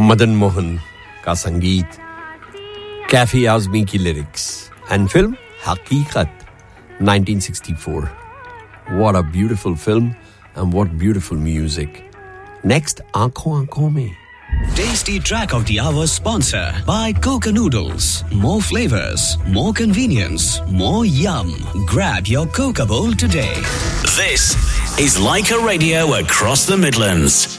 मदन मोहन का संगीत, कैफी आज़मी की लिरिक्स and film हकीकत 1964. What a beautiful film and what beautiful music. Next, Aankhon Aankhon Mein. Tasty track of the hour sponsor by Coca Noodles. More flavors, more convenience, more yum. Grab your Coca bowl today. This is Leica Radio across the Midlands.